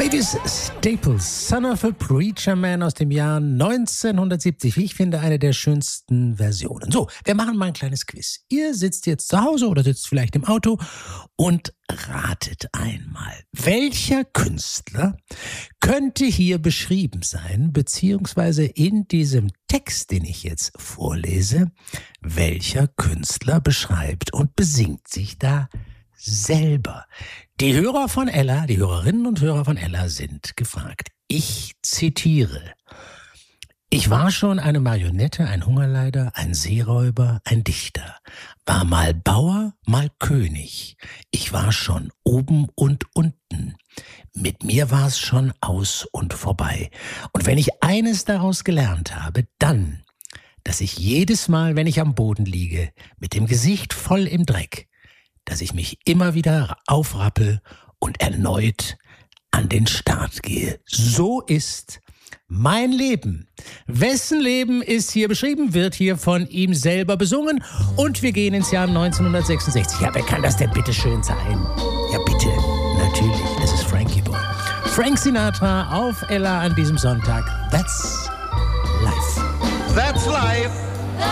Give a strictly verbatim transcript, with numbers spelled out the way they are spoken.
Mavis Staples, Son of a Preacher Man aus dem Jahr neunzehnhundertsiebzig. Wie ich finde, eine der schönsten Versionen. So, wir machen mal ein kleines Quiz. Ihr sitzt jetzt zu Hause oder sitzt vielleicht im Auto und ratet einmal, welcher Künstler könnte hier beschrieben sein, beziehungsweise in diesem Text, den ich jetzt vorlese, welcher Künstler beschreibt und besingt sich da selber. Die Hörer von Ella, die Hörerinnen und Hörer von Ella sind gefragt. Ich zitiere: Ich war schon eine Marionette, ein Hungerleider, ein Seeräuber, ein Dichter. War mal Bauer, mal König. Ich war schon oben und unten. Mit mir war es schon aus und vorbei. Und wenn ich eines daraus gelernt habe, dann, dass ich jedes Mal, wenn ich am Boden liege, mit dem Gesicht voll im Dreck, dass ich mich immer wieder aufrappel und erneut an den Start gehe. So ist mein Leben. Wessen Leben ist hier beschrieben, wird hier von ihm selber besungen. Und wir gehen ins Jahr neunzehnhundertsechsundsechzig. Ja, wer kann das denn bitte schön sein? Ja, bitte. Natürlich, es ist Frankie Boy. Frank Sinatra auf Ella an diesem Sonntag. That's life. That's life.